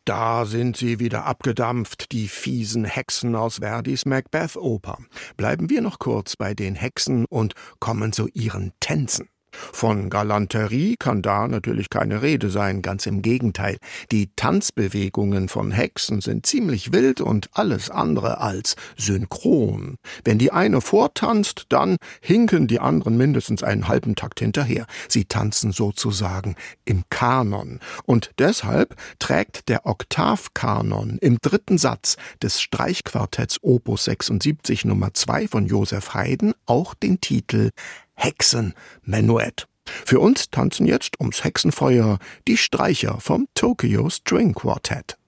Da sind sie wieder abgedampft, die fiesen Hexen aus Verdis Macbeth-Oper. Bleiben wir noch kurz bei den Hexen und kommen zu ihren Tänzen. Von Galanterie kann da natürlich keine Rede sein, ganz im Gegenteil. Die Tanzbewegungen von Hexen sind ziemlich wild und alles andere als synchron. Wenn die eine vortanzt, dann hinken die anderen mindestens einen halben Takt hinterher. Sie tanzen sozusagen im Kanon. Und deshalb trägt der Oktavkanon im 3. Satz des Streichquartetts Opus 76 Nummer 2 von Joseph Haydn auch den Titel Hexenmenuett. Für uns tanzen jetzt ums Hexenfeuer die Streicher vom Tokyo String Quartet.